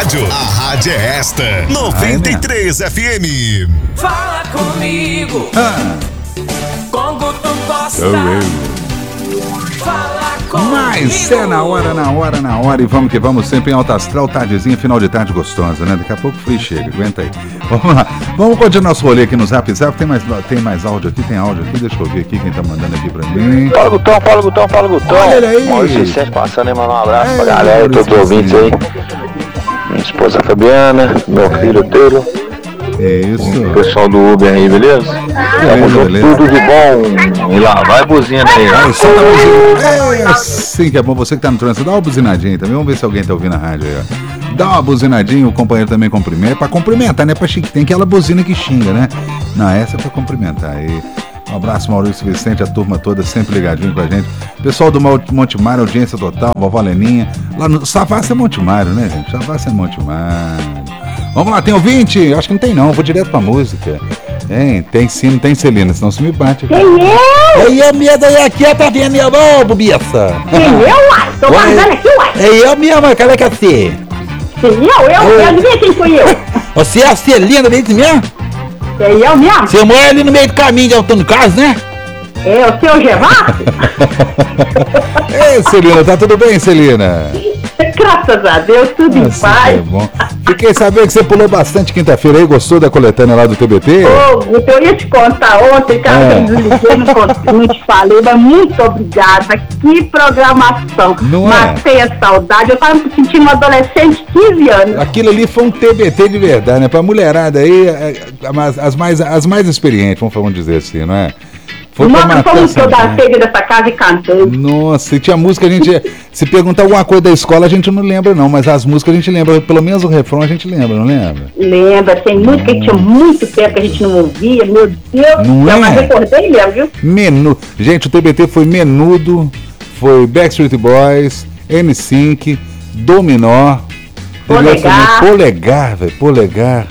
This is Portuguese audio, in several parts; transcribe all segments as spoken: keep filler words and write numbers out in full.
rádio, a rádio é esta, noventa e três F M. Fala comigo, Ah. com Guto Costa. Oh, eu. Fala comigo. Mas é na hora, na hora, na hora. E vamos que vamos, sempre em alta astral, tardezinha, final de tarde gostosa, né? Daqui a pouco o Free chega, aguenta aí. Vamos lá, vamos continuar nosso rolê aqui no Zap Zap. Tem mais, tem mais áudio aqui? Tem áudio aqui? Deixa eu ver aqui quem tá mandando aqui pra mim. Fala, Gutão, fala, Gutão, fala, Gutão. Olha ele aí. Maurício Vicente passando aí, mandar um abraço Ei, pra galera, Maurício todos os ouvintes aí. Minha esposa Fabiana, meu filho Teiro, Isso. o pessoal do Uber aí, beleza? Tamo junto, beleza. tudo de bom. E lá, vai buzina aí. Aí, só dá uma buzina. É, sim que é bom. Você que tá no trânsito, dá uma buzinadinha também. Vamos ver se alguém tá ouvindo a rádio aí, ó. Dá uma buzinadinha, o companheiro também cumprimenta. É pra cumprimentar, né? Pra chique. Tem aquela buzina que xinga, né? Não, essa é pra cumprimentar. E um abraço, Maurício Vicente, a turma toda sempre ligadinho com a gente. Pessoal do Monte Mário, audiência total, vovó Leninha. Lá no Savassi é Monte Mário, né, gente? Savassi é Monte Mário. Vamos lá, tem ouvinte? Acho que não tem não, vou direto pra música. Tem, tem sim, não tem Celina, senão se me bate. Quem eu? Ei, eu mesmo aí aqui, tá vendo, meu amor, bobiça? Quem eu, uai? Tô guardando aqui, uai. É eu mesmo, cara, que é você? Quem eu? Eu? Oi. Eu adivinha quem fui eu? Você é a Celina mesmo mesmo? Quem eu mesmo? Você mora ali no meio do caminho de Antônio Carlos, né? É o seu Gervásio? Ei, Celina, tá tudo bem, Celina? Graças a Deus, tudo em Assim que paz. é bom. Fiquei sabendo que você pulou bastante quinta-feira aí, gostou da coletânea lá do T B T? Ô, Guto, eu ia te contar ontem, cara, É. eu desliguei, não, con- não te falei, mas muito obrigada. Que programação. Não é? Matei a saudade. Eu tava me sentindo uma adolescente de quinze anos. Aquilo ali foi um T B T de verdade, né? Pra mulherada aí, é, as, as mais, as mais experientes, vamos, vamos dizer assim, não é? Foi pra Nossa, matar como essa que eu mulher. dancei dentro dessa casa e cantei. Nossa, e tinha música, a gente. Se perguntar alguma coisa da escola, a gente não lembra, não, mas as músicas a gente lembra, pelo menos o refrão a gente lembra, não lembra? Lembra, tem música que tinha muito tempo que a gente não ouvia, meu Deus Não do céu, é? mas recordei mesmo, viu? Menu... Gente, o T B T foi Menudo, foi Backstreet Boys, N Sync, Dominó, Polegar. Polegar, velho, Polegar.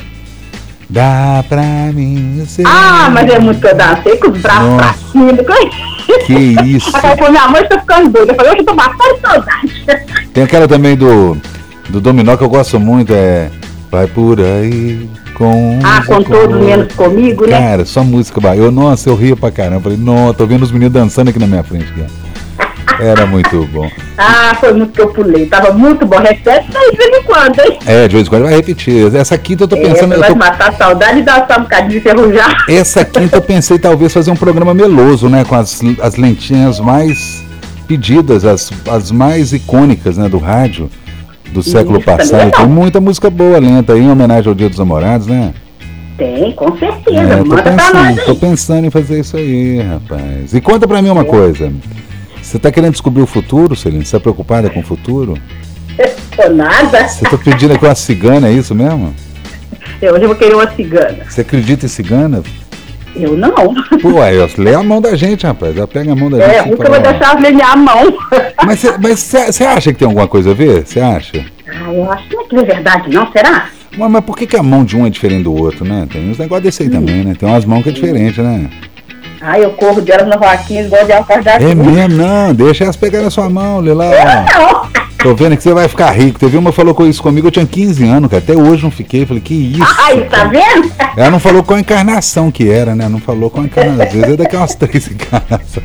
Dá pra mim, eu sei. Ah, mas é muito que eu dancei com os braços Nossa. pra cima. Que isso. Aí falou, minha mãe tá ficando doida. Eu falei, hoje eu tô bastante saudade. Tem aquela também do, do Dominó que eu gosto muito, é Vai por aí com Ah, com todos menos comigo, né? Cara, só música ba- eu Nossa, eu ria pra caramba. Falei, não, tô vendo os meninos dançando aqui na minha frente, cara. Era muito bom. Ah, foi muito que eu pulei. Tava muito bom. Repete daí de vez em quando, hein? É, de vez em quando vai repetir. Essa quinta eu tô pensando. É, eu vai tô- matar a saudade e dançar um bocadinho de enferrujar. Essa quinta eu pensei talvez fazer um programa meloso, né? Com as, as lentinhas mais pedidas, as, as mais icônicas, né, do rádio do século Isso, também passado. é Tem bom. muita música boa lenta aí, em homenagem ao Dia dos Namorados, né? Tem, com certeza. É, tô Manda pra nós pensando, tô aí. pensando em fazer isso aí, rapaz. E conta pra mim uma coisa. Você tá querendo descobrir o futuro, Celina? Você tá preocupada com o futuro? Tô nada. Você tá pedindo aqui uma cigana, é isso mesmo? Eu hoje eu vou querer uma cigana. Você acredita em cigana? Eu não. Pô, aí, ó, lê a mão da gente, rapaz. Já pega a mão da gente. É, e nunca fala, vou ó. deixar ler minha mão. Mas você mas cê- cê acha que tem alguma coisa a ver? Você acha? Ah, eu acho que não é que é verdade, não, será? Mas, mas por que, que a mão de um é diferente do outro, né? Tem uns negócios desse aí também, né? Tem umas mãos que é diferente, né? Ah, eu corro de elas na roquinha igual de alcardar. É mesmo, não. Deixa elas pegarem a sua mão, lê lá. ó. Não. Tô vendo que você vai ficar rico. Teve uma que falou com isso comigo, eu tinha quinze anos, cara. Até hoje não fiquei. Falei, que isso? Ai, tá cara? vendo? Ela não falou qual encarnação que era, né? Não falou qual encarnação. Às vezes é daqui umas três encarnações.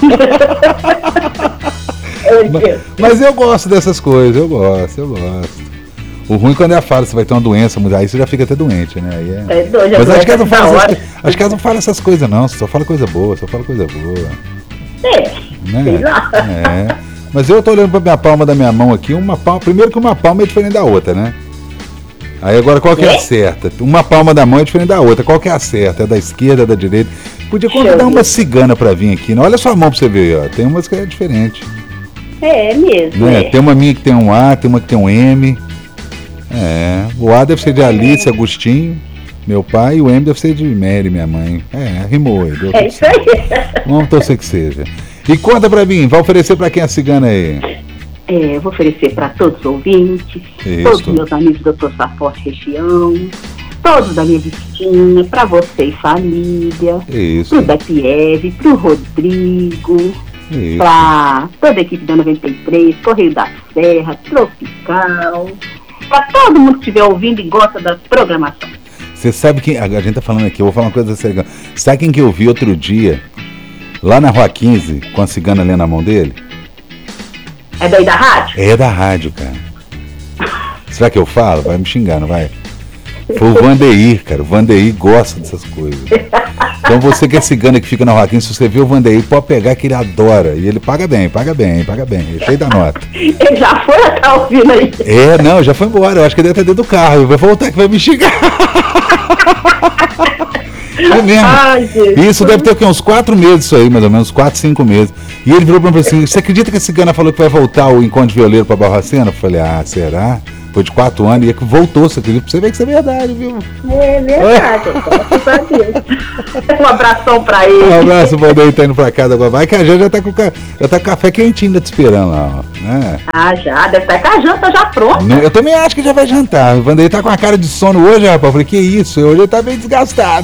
Mas, mas eu gosto dessas coisas, eu gosto, eu gosto. O ruim quando ela fala, você vai ter uma doença, aí você já fica até doente, né? Aí é... É doido, Mas é acho que, ela não doido, fala da essas, hora. coi- acho que ela não fala essas coisas não, só fala coisa boa, só fala coisa boa. É, Né? sei lá. É. Mas eu tô olhando pra minha palma da minha mão aqui, uma palma. Primeiro que uma palma é diferente da outra, né? Aí agora qual que é a É? certa? Uma palma da mão é diferente da outra. Qual que é a certa? É da esquerda, é da direita? Podia Deixa eu convidar ver. uma cigana pra vir aqui, né? Olha sua mão pra você ver, ó. Tem umas que é diferente. É mesmo. Né? É. Tem uma minha que tem um A, tem uma que tem um M. É. O A deve ser de Alice, Agostinho, meu pai, e o M deve ser de Mary, minha mãe. É, rimou aí. Deu É tudo isso certo. aí. Vamos torcer que seja. E conta pra mim, vai oferecer pra quem a cigana aí? É, eu vou oferecer para todos os ouvintes, Isso. todos os meus amigos do doutor Saporte Região, todos da minha listinha, para você e família, Isso, pro da Pieve, pro Rodrigo, isso. para toda a equipe da noventa e três, Correio da Serra, Tropical, para todo mundo que estiver ouvindo e gosta da programação. Você sabe quem. A gente tá falando aqui, eu vou falar uma coisa séria. Sabe quem que eu vi outro dia, lá na Rua quinze, com a cigana ali na mão dele? É daí da rádio? É da rádio, cara. Será que eu falo? Vai me xingar, não vai? Foi o Vandeir, cara. O Vandeir gosta dessas coisas. Então você que é cigana que fica na Rua quinze, se você vê o Vandeir, pode pegar que ele adora. E ele paga bem, paga bem, paga bem. É cheio da nota. Ele já foi até ouvindo aí. É, não, já foi embora. Eu acho que ele deve estar dentro do carro. Ele vai voltar que vai me xingar. É mesmo. Ai, isso deve ter o quê? Uns quatro meses isso aí, mais ou menos, quatro, cinco meses. E ele virou pra mim assim, você acredita que a cigana falou que vai voltar o encontro de violeiro pra Barbacena? Eu falei, ah, será? Foi de quatro anos e é que voltou, você acredita? Pra você ver que isso é verdade, viu? É verdade, graças a Deus. Um abração pra ele. Um abraço, Vandeir, tá indo pra casa agora. Vai que a Janja já tá com, ca- já tá com café quentinho ainda te esperando lá, ó. Né? Ah, já, deve estar com a janta já pronta. Não, eu também acho que já vai jantar. O Vandeir tá com a cara de sono hoje, rapaz. Eu falei, que isso? Hoje ele tá bem desgastado.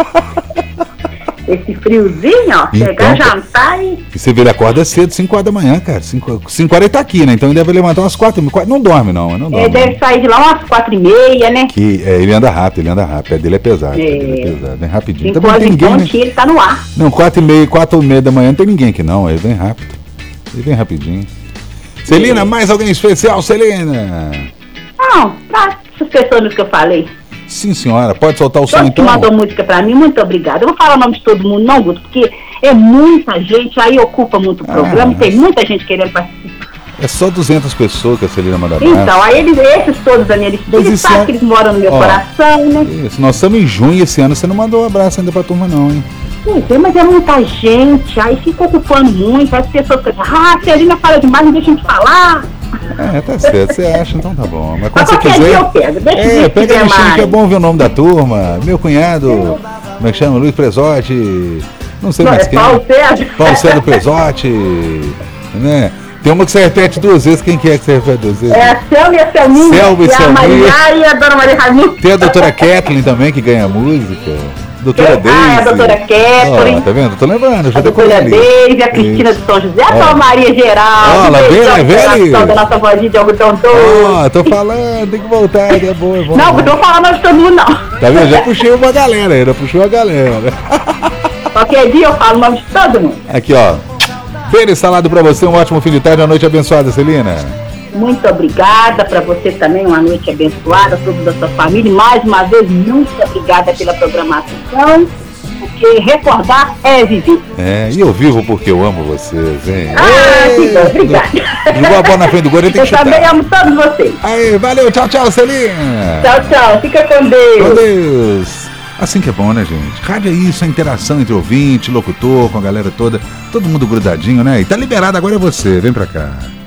Esse friozinho, ó, Então, pegar, jantar e... E você vê, ele acorda cedo, cinco horas da manhã, cara. cinco horas ele tá aqui, né? Então ele deve levantar umas quatro, não dorme não, não dorme. Ele deve sair de lá umas quatro e meia, né? Que, é, ele anda rápido, ele anda rápido. O pé dele é pesado, o pé dele é pesado, vem rapidinho. Cinco Também não horas tem em ninguém, né? pontinho, ele tá no ar. Não, quatro e meia, quatro e meia da manhã não tem ninguém aqui não, ele vem rápido. Ele vem rapidinho. Celina, mais alguém especial, Celina? Não, pra essas pessoas que eu falei. Sim, senhora, pode soltar o som Todos que então? mandou música pra mim, muito obrigada. Eu vou falar o nome de todo mundo, não, Guto, porque é muita gente, aí ocupa muito o programa, Ah, e tem muita gente querendo participar. É só duzentas pessoas que a Celina manda abraço. Então, aí eles, esses todos da minha lista, Mas eles isso sabem é- que eles moram no meu Ó, coração, né? Isso, nós estamos em junho e esse ano você não mandou um abraço ainda pra turma não, hein? Pois é, mas é muita gente, aí fica ocupando muito, as pessoas ficam, ah, a Celina fala demais, não deixa a gente falar. É, tá certo, você acha, então tá bom. Mas quando Mas você qualquer quiser. dia eu pego, deixa eu ver É, se pega tiver a listinha mais. que é bom ver o nome da turma. Meu cunhado, como é que chama? Luiz Presotti. Não sei Não, mais é quem. Paulo Sérgio. Paulo Sérgio Presotti. Né? Tem uma que você repete duas vezes. Quem que é que você repete duas vezes? É a Selma e a Selminha, Selma e e a Selminha. Maria e a Dona Maria Raimundo. Tem a doutora Kathleen também, que ganha música. Doutora Deise. Ah, é a doutora Kathleen. Ó, tá vendo? Tô lembrando, já A doutora Deise, a Cristina de São José, a Ó. Dona Maria Geraldo. Ó, ela vem, ela vem. Da nossa vozinha de algodão doce. Ó, tô falando, tem que voltar, é bom, é bom. Não, é bom. não vou falar nome de todo mundo, não. Tá vendo? Já puxei uma galera aí, já puxou a galera. Qualquer dia eu falo o nome de todo mundo. Aqui, ó. Feliz salado pra você, um ótimo fim de tarde, uma noite abençoada, Celina. Muito obrigada para você também, uma noite abençoada, todos da sua família. E mais uma vez, muito obrigada pela programação, porque recordar é viver. É, e eu vivo porque eu amo vocês, hein? Ah, que bom, obrigada. Jogou a bola na frente do gol, ele tem que Eu também chutar. amo todos vocês. Aí, valeu, tchau, tchau, Celina. Tchau, tchau. Fica com Deus. Com Deus. Assim que é bom, né, gente? Rádio é isso, a interação entre ouvinte, locutor, com a galera toda. Todo mundo grudadinho, né? E tá liberado, agora é você. Vem pra cá.